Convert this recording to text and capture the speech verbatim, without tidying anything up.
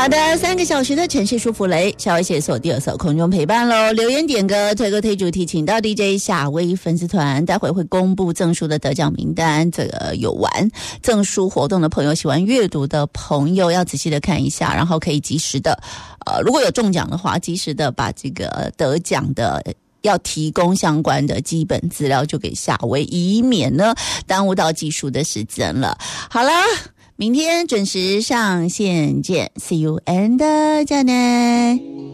好的，三个小时的城市舒服雷，小薇写手第二首空中陪伴喽。留言点歌推歌推主题，请到 D J 夏薇粉丝团，待会会公布证书的得奖名单。这个有玩证书活动的朋友，喜欢阅读的朋友要仔细的看一下，然后可以及时的，呃，如果有中奖的话，及时的把这个得奖的。要提供相关的基本资料就给夏薇，以免呢耽误到技术的时间了。好了，明天准时上线见 ，See you and 再见。